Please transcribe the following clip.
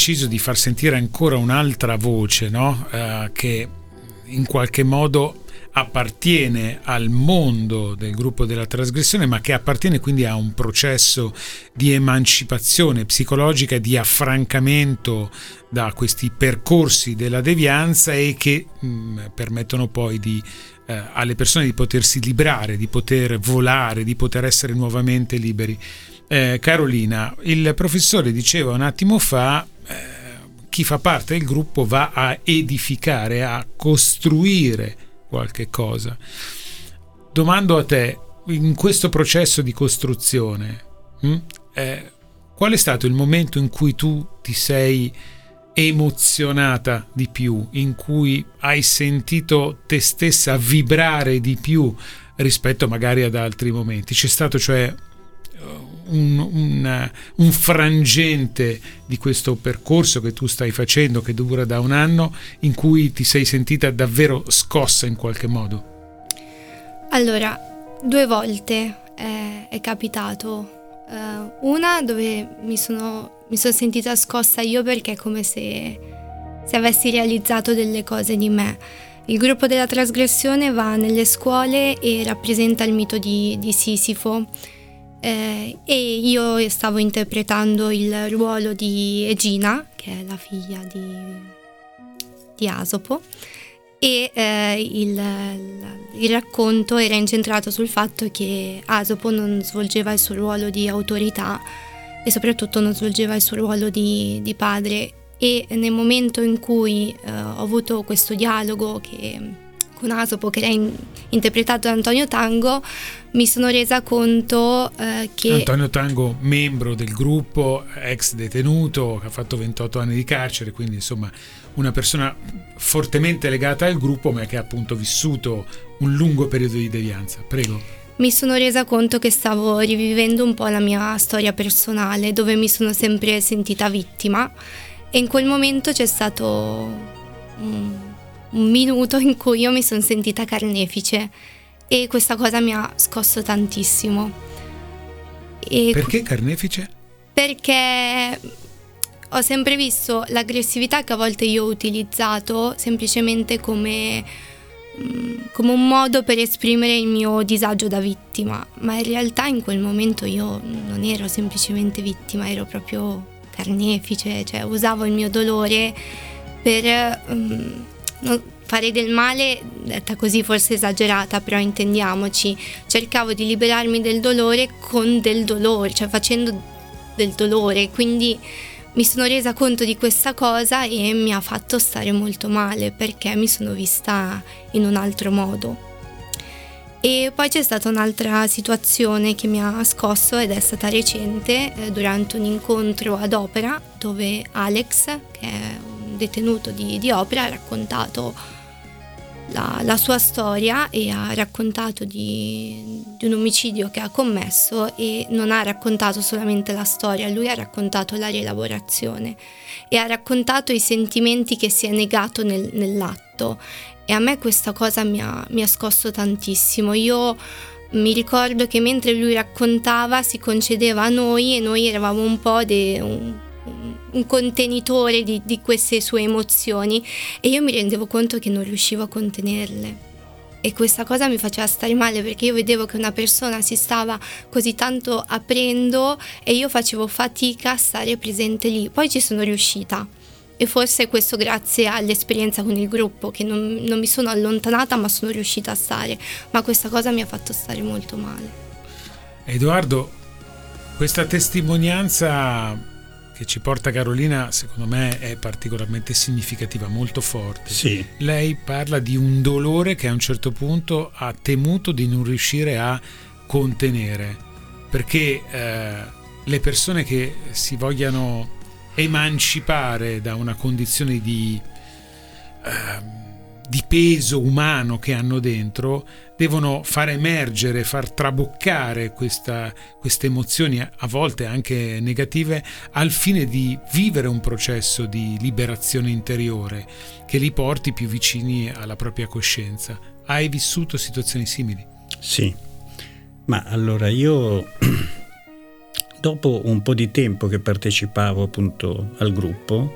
deciso di far sentire ancora un'altra voce, no? Che in qualche modo appartiene al mondo del gruppo della trasgressione, ma che appartiene quindi a un processo di emancipazione psicologica e di affrancamento da questi percorsi della devianza, e che permettono poi alle persone di potersi liberare, di poter volare, di poter essere nuovamente liberi. Carolina, il professore diceva un attimo fa, chi fa parte del gruppo va a edificare, a costruire qualche cosa. Domando a te, in questo processo di costruzione, qual è stato il momento in cui tu ti sei emozionata di più, in cui hai sentito te stessa vibrare di più rispetto magari ad altri momenti? C'è stato cioè un frangente di questo percorso che tu stai facendo, che dura da un anno, in cui ti sei sentita davvero scossa in qualche modo? Allora, 2 volte è capitato. Una dove mi sono sentita scossa io, perché è come se avessi realizzato delle cose di me. Il gruppo della trasgressione va nelle scuole e rappresenta il mito di Sisifo. E io stavo interpretando il ruolo di Egina, che è la figlia di Asopo, e il racconto era incentrato sul fatto che Asopo non svolgeva il suo ruolo di autorità e soprattutto non svolgeva il suo ruolo di padre. E nel momento in cui ho avuto questo dialogo con Asopo, che era interpretato da Antonio Tango, mi sono resa conto che Antonio Tango, membro del gruppo, ex detenuto, che ha fatto 28 anni di carcere, quindi insomma una persona fortemente legata al gruppo, ma che ha appunto vissuto un lungo periodo di devianza. Prego. Mi sono resa conto che stavo rivivendo un po' la mia storia personale, dove mi sono sempre sentita vittima, e in quel momento c'è stato un minuto in cui io mi sono sentita carnefice, e questa cosa mi ha scosso tantissimo. Perché carnefice? Perché ho sempre visto l'aggressività che a volte io ho utilizzato semplicemente come un modo per esprimere il mio disagio da vittima, ma in realtà in quel momento io non ero semplicemente vittima, ero proprio carnefice, cioè usavo il mio dolore per fare del male, detta così forse esagerata, però intendiamoci, cercavo di liberarmi del dolore con del dolore, cioè facendo del dolore, quindi mi sono resa conto di questa cosa e mi ha fatto stare molto male, perché mi sono vista in un altro modo. E poi c'è stata un'altra situazione che mi ha scosso, ed è stata recente, durante un incontro ad Opera, dove Alex, che è un detenuto di Opera, ha raccontato la sua storia e ha raccontato di un omicidio che ha commesso, e non ha raccontato solamente la storia, lui ha raccontato la rielaborazione e ha raccontato i sentimenti che si è negato nell'atto, e a me questa cosa mi ha scosso tantissimo. Io mi ricordo che mentre lui raccontava si concedeva a noi, e noi eravamo un po' un contenitore di queste sue emozioni, e io mi rendevo conto che non riuscivo a contenerle, e questa cosa mi faceva stare male, perché io vedevo che una persona si stava così tanto aprendo e io facevo fatica a stare presente lì. Poi ci sono riuscita, e forse questo grazie all'esperienza con il gruppo, che non mi sono allontanata ma sono riuscita a stare, ma questa cosa mi ha fatto stare molto male. Edoardo, questa testimonianza che ci porta Carolina, secondo me è particolarmente significativa, molto forte. Sì. Lei parla di un dolore che a un certo punto ha temuto di non riuscire a contenere, perché le persone che si vogliano emancipare da una condizione di peso umano che hanno dentro devono far emergere, far traboccare queste emozioni, a volte anche negative, al fine di vivere un processo di liberazione interiore che li porti più vicini alla propria coscienza. Hai vissuto situazioni simili? Sì, ma allora io dopo un po' di tempo che partecipavo appunto al gruppo,